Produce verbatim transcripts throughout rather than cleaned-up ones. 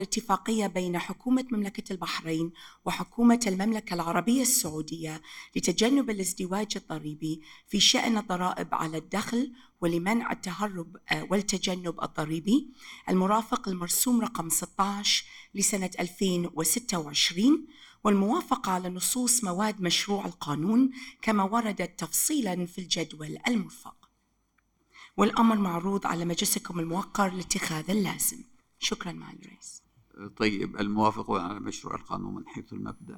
اتفاقية بين حكومة مملكة البحرين وحكومة المملكة العربية السعودية لتجنب الازدواج الضريبي في شأن الضرائب على الدخل ولمنع التهرب والتجنب الضريبي، المرافق المرسوم رقم ستة عشر لسنة ألفين وستة وعشرين، والموافقة على نصوص مواد مشروع القانون كما وردت تفصيلا في الجدول المرفق. والأمر معروض على مجلسكم الموقر لاتخاذ اللازم. شكرا معالي الرئيس. طيب، الموافق على مشروع القانون من حيث المبدأ.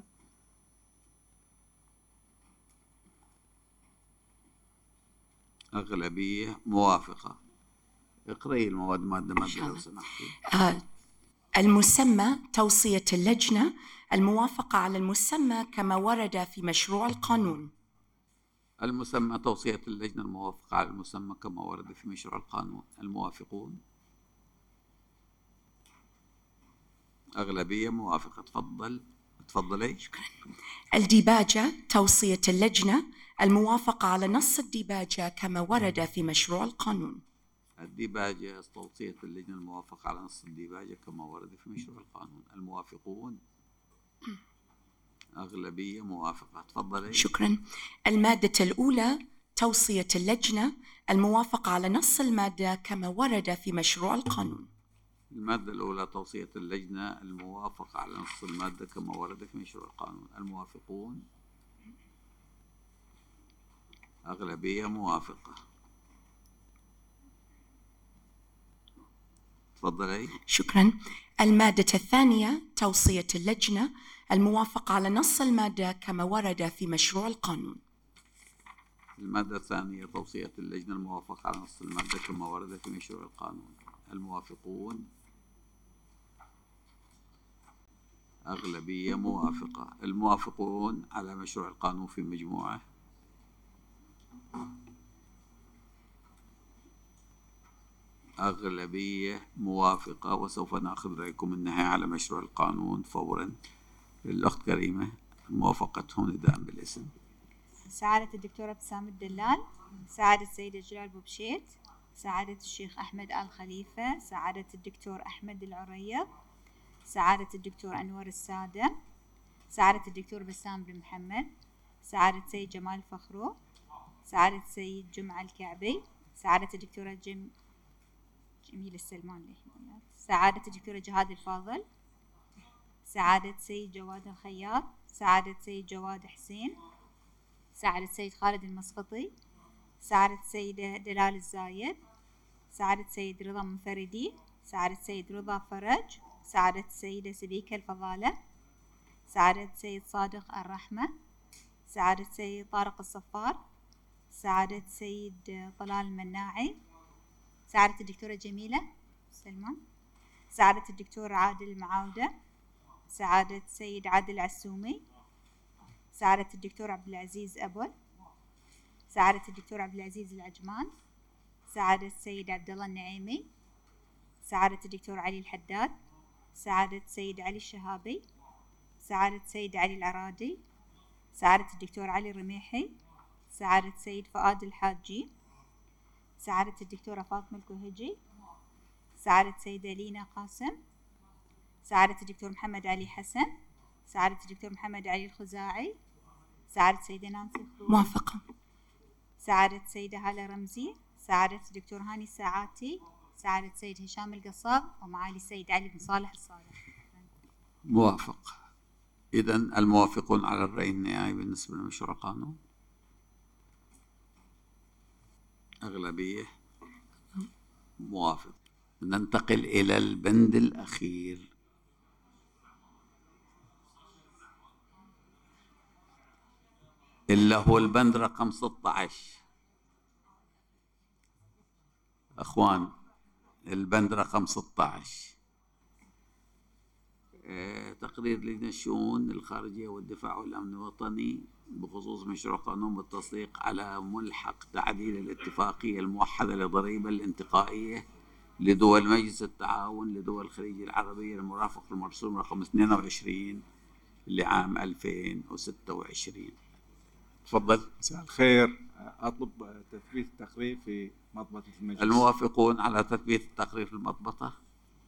أغلبية موافقة. اقرأي المواد مادة مادة لو سمحتي. آه المسمى توصية اللجنة، الموافقة على المسمى كما ورد في مشروع القانون. المسمى توصية اللجنة، الموافقة على المسمى كما ورد في مشروع القانون. الموافقون أغلبية موافقة. تفضل تفضلي. الديباجة توصية اللجنة، الموافقة على نص الديباجة كما ورد في مشروع القانون. الديباجة توصية اللجنة، الموافقة على نص الديباجة كما ورد في مشروع القانون. الموافقون أغلبية موافقة. تفضلي. شكرا. المادة الأولى توصية اللجنة، الموافقة على نص المادة كما ورد في مشروع القانون. المادة الأولى توصية اللجنة، الموافقة على نص المادة كما ورد في مشروع القانون. الموافقون أغلبية موافقة. تفضلي. شكرا. المادة الثانية توصية اللجنة، الموافقة على نص المادة كما ورد في مشروع القانون. المادة الثانية توصية اللجنة، الموافقة على نص المادة كما ورد في مشروع القانون. الموافقون أغلبية موافقة. الموافقون على مشروع القانون في مجموعة أغلبية موافقة. وسوف نأخذ رأيكم النهائي على مشروع القانون فورا. الأخت كريمة، موافقتهم نداء بالاسم. سعادة الدكتورة ابتسام الدلال، سعادة السيدة جلال بوبشيت، سعادة الشيخ أحمد آل خليفة، سعادة الدكتور أحمد العريض، سعادة الدكتور أنور السادة، سعادة الدكتور بسام بن محمد، سعادة السيد جمال فخرو، سعادة السيد جمعة الكعبي، سعادة الدكتورة جم... جميل السلمان، سعادة الدكتورة جهاد الفاضل، سعادة السيد جواد الخياط، سعادة السيد جواد حسين، سعادة السيد خالد المسقطي، سعادة السيدة دلال الزايد، سعادة السيد رضا منفردي، سعادة السيد رضا فرج، سعادة السيدة سبيكة الفضالة، سعادة السيد صادق الرحمة، سعادة السيد طارق الصفار، سعادة السيد طلال المناعي، سعادة الدكتورة جميلة سلمان، سعادة الدكتور عادل المعاودة، سعادة السيد عادل عسومي، سعادة الدكتور عبد العزيز أبول، سعادة الدكتور عبد العزيز العجمان، سعادة السيد عبد الله النعيمي، سعادة الدكتور علي الحداد، سعادة السيد علي الشهابي، سعادة السيد علي العرادي، سعادة الدكتور علي الرميحي، سعادة السيد فؤاد الحاجي، سعادة الدكتورة فاطمة الكوهجي، سعادة السيدة لينا قاسم، سعادة الدكتور محمد علي حسن، سعادة الدكتور محمد علي الخزاعي، سعادة السيدة نانسي الخروي موافقة. سعادة السيدة هالة رمزي، سعادة الدكتور هاني الساعاتي، سعادة السيد هشام القصاب، ومعالي السيد علي بن صالح الصالح. موافق. إذن الموافقون على الرأي النهائي بالنسبة لمشروع القانون أغلبية موافق. ننتقل إلى البند الأخير، اللي هو البند رقم ستة عشر. أخوان، البند رقم ستة عشر، آه، تقرير لجنة الشؤون الخارجية والدفاع والأمن الوطني بخصوص مشروع قانون بالتصديق على ملحق تعديل الاتفاقية الموحدة للضريبة الانتقائية لدول مجلس التعاون لدول الخليج العربية المرافق المرسوم رقم اثنين وعشرين لعام ألفين وستة وعشرين. تفضل. مساء الخير. أطلب تثبيت التقرير في مضبطة المجلس. الموافقون على تثبيت التقرير في المضبطة